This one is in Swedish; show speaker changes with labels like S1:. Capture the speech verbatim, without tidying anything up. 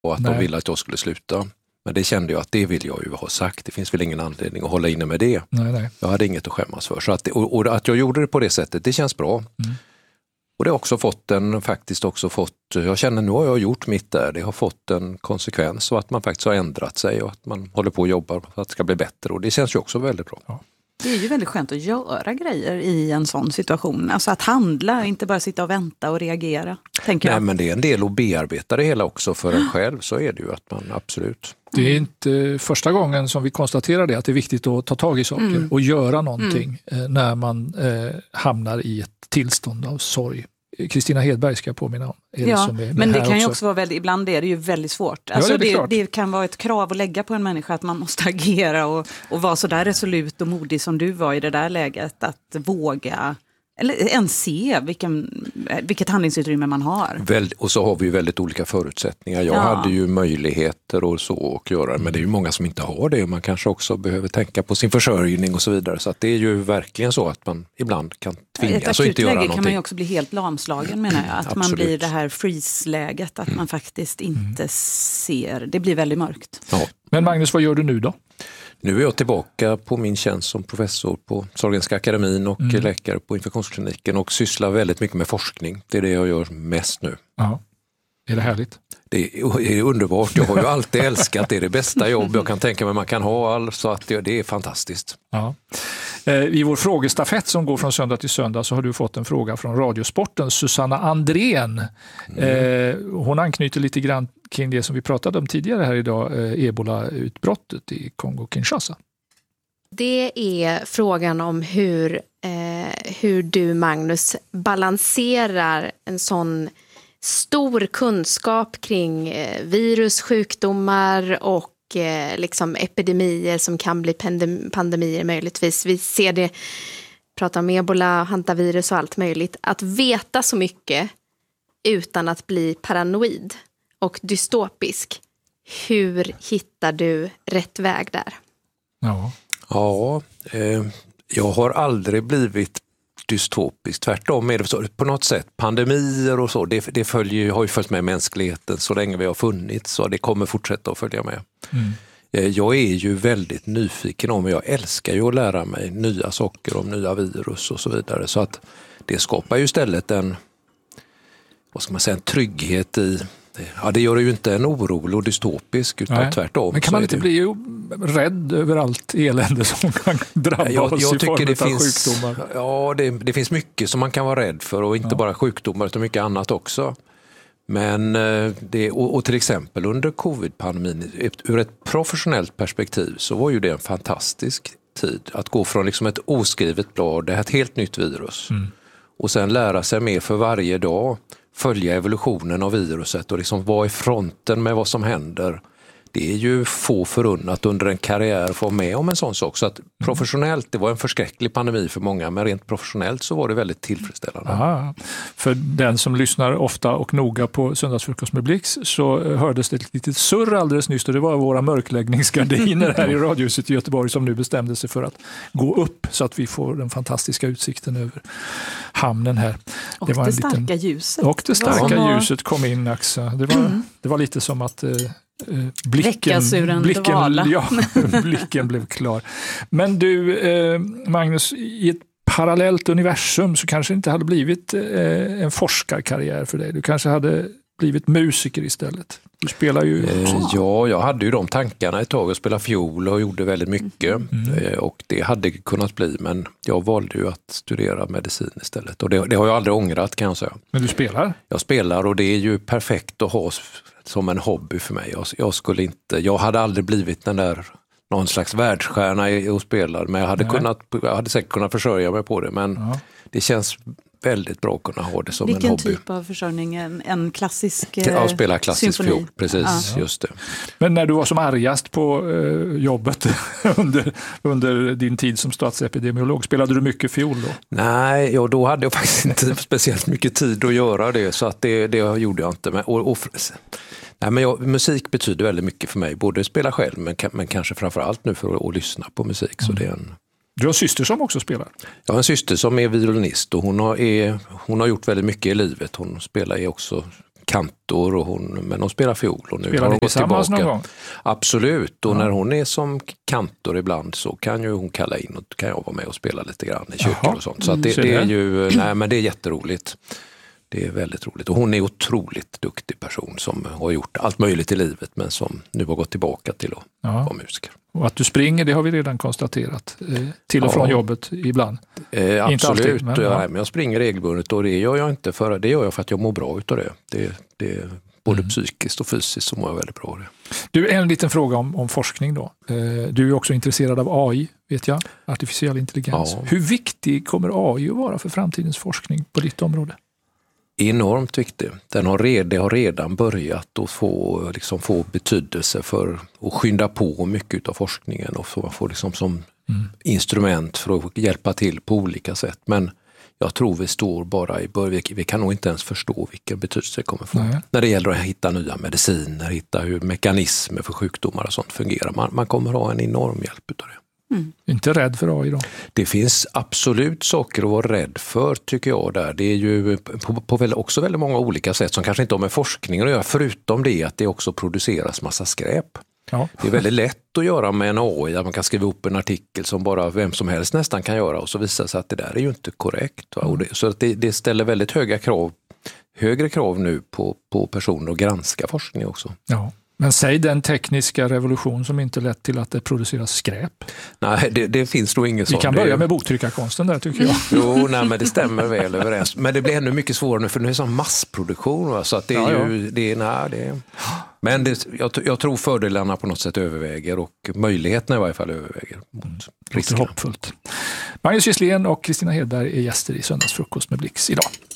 S1: och att Nej. de ville att jag skulle sluta. Men det kände jag att det vill jag ju ha sagt. Det finns väl ingen anledning att hålla inne med det.
S2: Nej, nej.
S1: Jag hade inget att skämmas för. Så att, och, och att jag gjorde det på det sättet, det känns bra. Mm. Och det har också fått en, faktiskt också fått, jag känner nu har jag gjort mitt där. Det har fått en konsekvens och att man faktiskt har ändrat sig och att man håller på och jobbar för att det ska bli bättre. Och det känns ju också väldigt bra.
S2: Ja.
S3: Det är ju väldigt skönt att göra grejer i en sån situation. Alltså att handla, inte bara sitta och vänta och reagera, tänker
S1: Nej,
S3: jag.
S1: men det är en del att bearbeta det hela också för en själv, så är det ju att man absolut...
S2: Det är inte första gången som vi konstaterar det, att det är viktigt att ta tag i saker mm. och göra någonting mm. när man eh, hamnar i ett tillstånd av sorg. Kristina Hedberg ska jag påminna om. Är
S3: ja,
S2: det som är
S3: men det kan
S2: också?
S3: ju också vara väldigt, ibland är det ju väldigt svårt. Alltså
S2: ja, det,
S3: det, det kan vara ett krav att lägga på en människa att man måste agera och, och vara så där resolut och modig som du var i det där läget. Att våga, eller ens se vilken, vilket handlingsutrymme man har.
S1: Väl, och så har vi ju väldigt olika förutsättningar. Jag ja. hade ju möjligheter och så och göra, men det är ju många som inte har det. Man kanske också behöver tänka på sin försörjning och så vidare. Så att det är ju verkligen så att man ibland kan tvingas och inte göra någonting.
S3: Kan man ju också bli helt lamslagen, menar jag. Att
S1: Absolut.
S3: man blir det här freeze-läget, att man faktiskt inte ser. Det blir väldigt mörkt.
S1: Ja.
S2: Men Magnus, vad gör du nu då?
S1: Nu är jag tillbaka på min tjänst som professor på Sahlgrenska akademin och mm. läkare på infektionskliniken och sysslar väldigt mycket med forskning. Det är det jag gör mest nu.
S2: Ja. Är det härligt?
S1: Det är underbart. Jag har ju alltid älskat det. Det är det bästa jobb jag kan tänka mig man kan ha. All, så att det, det är fantastiskt.
S2: Ja. I vår frågestafett som går från söndag till söndag så har du fått en fråga från Radiosporten, Susanna Andrén. Mm. Hon anknyter lite grann kring det som vi pratade om tidigare här idag, Ebola-utbrottet i Kongo-Kinshasa.
S4: Det är frågan om hur, eh, hur du, Magnus, balanserar en sån stor kunskap kring eh, virus, sjukdomar och eh, liksom epidemier som kan bli pandem- pandemier möjligtvis. Vi ser det, pratar om ebola, hantavirus och allt möjligt. Att veta så mycket utan att bli paranoid och dystopisk. Hur hittar du rätt väg där?
S2: Ja,
S1: ja eh, jag har aldrig blivit dystopiskt. Tvärtom är det så, på något sätt pandemier och så, det, det följer, har ju följt med mänskligheten så länge vi har funnits, så det kommer fortsätta att följa med. Mm. Jag är ju väldigt nyfiken om, jag älskar ju att lära mig nya saker om nya virus och så vidare, så att det skapar ju istället en, vad ska man säga, en trygghet i. Ja, det gör det ju inte en orolig och dystopisk, utan Nej. tvärtom.
S2: Men kan man inte
S1: det...
S2: bli rädd över allt elände som kan drabba jag, oss jag i form av finns, sjukdomar?
S1: Ja, det, det finns mycket som man kan vara rädd för, och inte ja. bara sjukdomar utan mycket annat också. Men det, och, och till exempel under covid-pandemin, ur ett professionellt perspektiv så var ju det en fantastisk tid. Att gå från liksom ett oskrivet blad, det här ett helt nytt virus, mm. och sen lära sig mer för varje dag, följa evolutionen av viruset och liksom vara i fronten med vad som händer. Det är ju få förunnat under en karriär att få med om en sån sak. Så att professionellt, det var en förskräcklig pandemi för många, men rent professionellt så var det väldigt tillfredsställande.
S2: Aha. För den som lyssnar ofta och noga på Söndagsfrukost med Blix så hördes det ett litet surr alldeles nyss, och det var våra mörkläggningsgardiner här i Radiohuset i Göteborg som nu bestämde sig för att gå upp så att vi får den fantastiska utsikten över hamnen här.
S3: Och
S2: det, var
S3: det
S2: en
S3: starka
S2: liten...
S3: ljuset.
S2: Och det starka
S3: var...
S2: ljuset kom in, Axa. Det var, mm. det var lite som att... Eh, Blicken, blicken, ja, blicken blev klar. Men du, eh, Magnus, i ett parallellt universum så kanske det inte hade blivit eh, en forskarkarriär för dig. Du kanske hade blivit musiker istället. Du spelar ju...
S1: Eh, ja, jag hade ju de tankarna ett tag att spela fiol och gjorde väldigt mycket. Mm. Eh, och det hade kunnat bli, men jag valde ju att studera medicin istället. Och det, det har jag aldrig ångrat, kan jag säga. Men
S2: du spelar? Jag
S1: spelar, och det är ju perfekt att ha som en hobby för mig. Jag, jag skulle inte, jag hade aldrig blivit den där någon slags världsstjärna i att spela, men jag hade, kunnat, jag hade säkert kunnat försörja mig på det, men ja. det känns väldigt bra att kunna ha det som
S3: Vilken
S1: en hobby.
S3: Vilken typ av försörjning? En, en klassisk eh,
S1: Ja, spela klassisk
S3: symfoni.
S1: fiol, precis, ja. just det.
S2: Men när du var som argast på eh, jobbet under, under din tid som statsepidemiolog, spelade du mycket fiol då?
S1: Nej, ja, då hade jag faktiskt inte speciellt mycket tid att göra det, så att det, det gjorde jag inte. Men, och, och, nej, men jag, musik betyder väldigt mycket för mig, både spela själv men, men kanske framförallt nu för att, att lyssna på musik. Mm. Så det är en...
S2: Du har en syster som också spelar?
S1: Jag har en syster som är violinist, och hon har, är, hon har gjort väldigt mycket i livet. Hon spelar är också kantor, och hon, men hon spelar fiol. Och nu
S2: spelar
S1: har hon
S2: gått tillbaka. Någon gång?
S1: Absolut, och
S2: ja.
S1: när hon är som kantor ibland så kan ju hon kalla in och kan jag vara med och spela lite grann i kyrkor och sånt. Så att det, det är ju, nej men det är jätteroligt. Det är väldigt roligt. Och hon är en otroligt duktig person som har gjort allt möjligt i livet men som nu har gått tillbaka till att ja. vara musiker.
S2: Och att du springer, det har vi redan konstaterat. Eh, till och ja. från jobbet ibland.
S1: Eh, absolut,
S2: alltid, men, ja.
S1: Nej, men jag springer regelbundet och det gör jag inte för det gör jag för att jag mår bra utav det. det, det både mm. psykiskt och fysiskt så mår jag väldigt bra av det.
S2: Du, en liten fråga om, om forskning då. Eh, du är också intresserad av A I, vet jag. Artificiell intelligens. Ja. Hur viktig kommer A I att vara för framtidens forskning på ditt område?
S1: Enormt viktig. Den har, red, det har redan börjat att få, liksom, få betydelse för att skynda på mycket av forskningen och få, få liksom, som mm. instrument för att hjälpa till på olika sätt. Men jag tror vi står bara i början. Vi kan nog inte ens förstå vilken betydelse det kommer få. Nej. När det gäller att hitta nya mediciner, hitta hur mekanismer för sjukdomar och sånt fungerar. Man, man kommer ha en enorm hjälp utav det.
S2: Mm. Inte rädd för A I då?
S1: Det finns absolut saker att vara rädd för tycker jag där. Det är ju på, på väl, också väldigt många olika sätt som kanske inte har med forskningen att göra. Förutom det att det också produceras massa skräp. Ja. Det är väldigt lätt att göra med en A I. Att man kan skriva upp en artikel som bara vem som helst nästan kan göra och så visar sig att det där är ju inte korrekt. Va? Och det, så att det, det ställer väldigt höga krav, högre krav nu på, på personer att granska forskning också.
S2: Ja. Men säg den tekniska revolution som inte lett till att det produceras skräp.
S1: Nej, det, det finns nog inget sånt.
S2: Vi kan börja med boktryckarkonsten där tycker jag.
S1: Jo, nej, men det stämmer väl överens. Men det blir ännu mycket svårare nu för nu är det sån massproduktion. Va? Så att det är ja, ju, ja. Det är, nej, det är... Men det, jag, jag tror fördelarna på något sätt överväger och möjligheterna i varje fall överväger mot mm. riskerna.
S2: Hoppfullt. Magnus Gisslén och Kristina Hedberg är gäster i Söndagsfrukost med Blix idag.